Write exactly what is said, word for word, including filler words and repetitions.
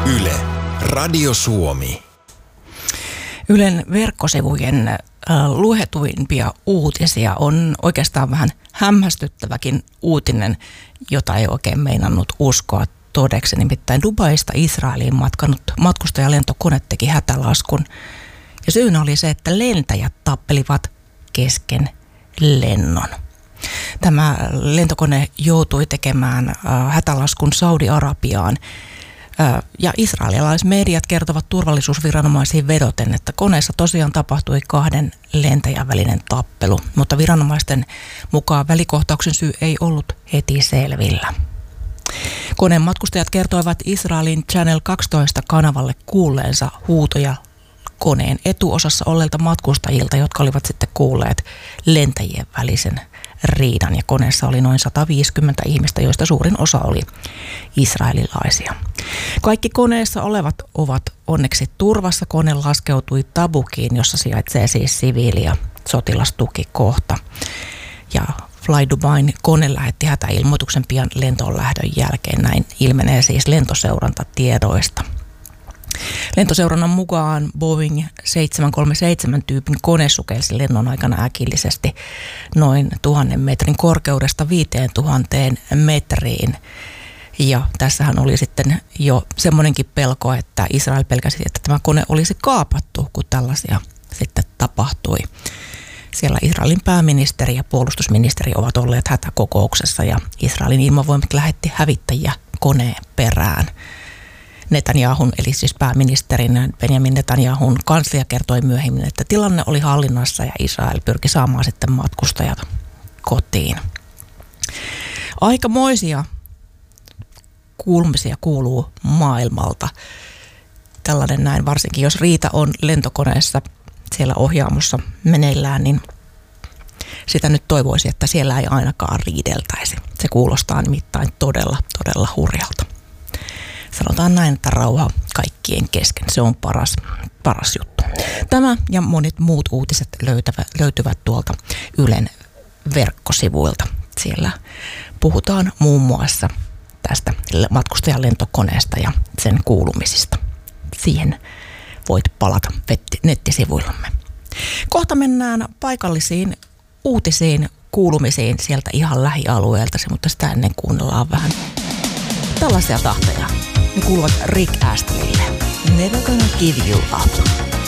Yle, Radio Suomi. Ylen verkkosivujen äh, luetuimpia uutisia on oikeastaan vähän hämmästyttäväkin uutinen, jota ei oikein meinannut uskoa todeksi. Nimittäin Dubaista Israeliin matkanut matkustajalentokone teki hätälaskun. Ja syynä oli se, että lentäjät tappelivat kesken lennon. Tämä lentokone joutui tekemään äh, hätälaskun Saudi-Arabiaan. Äh, ja israelilaismediat kertovat turvallisuusviranomaisiin vedoten, että koneessa tosiaan tapahtui kahden lentäjän välinen tappelu. Mutta viranomaisten mukaan välikohtauksen syy ei ollut heti selvillä. Koneen matkustajat kertoivat Israelin Channel kaksitoista kanavalle kuulleensa huutoja koneen etuosassa olleilta matkustajilta, jotka olivat sitten kuulleet lentäjien välisen riidan. Ja koneessa oli noin sata viisikymmentä ihmistä, joista suurin osa oli israelilaisia. Kaikki koneessa olevat ovat onneksi turvassa. Kone laskeutui Tabukiin, jossa sijaitsee siis siviili- ja sotilastukikohta. Ja Fly Dubain kone lähetti hätäilmoituksen pian lentoon lähdön jälkeen. Näin ilmenee siis lentoseurantatiedoista. Lentoseurannan mukaan Boeing seitsemän kolmekymmentäseitsemän tyypin kone sukelsi lennon aikana äkillisesti noin tuhannen metrin korkeudesta viiteen tuhanteen metriin. Ja tässähän oli sitten jo semmoinenkin pelko, että Israel pelkäsi, että tämä kone olisi kaapattu, kun tällaisia sitten tapahtui. Siellä Israelin pääministeri ja puolustusministeri ovat olleet hätäkokouksessa ja Israelin ilmavoimat lähetti hävittäjiä koneen perään. Netanyahun, eli siis pääministerin Benjamin Netanyahun kanslia kertoi myöhemmin, että tilanne oli hallinnassa ja Israel pyrki saamaan sitten matkustajat kotiin. Aikamoisia kuulumisia kuuluu maailmalta. Tällainen näin, varsinkin jos riita on lentokoneessa siellä ohjaamossa meneillään, niin sitä nyt toivoisi, että siellä ei ainakaan riideltäisi. Se kuulostaa nimittäin todella, todella hurjalta. Sanotaan näin, että rauha kaikkien kesken. Se on paras, paras juttu. Tämä ja monet muut uutiset löytävät, löytyvät tuolta Ylen verkkosivuilta. Siellä puhutaan muun muassa tästä matkustajan lentokoneesta ja sen kuulumisista. Siihen voit palata nettisivuillamme. Kohta mennään paikallisiin uutisiin, kuulumisiin sieltä ihan lähialueelta, mutta sitä ennen kuunnellaan vähän tällaisia tahteja. Ne kuuluvat Rick Astleylle. Never gonna give you up.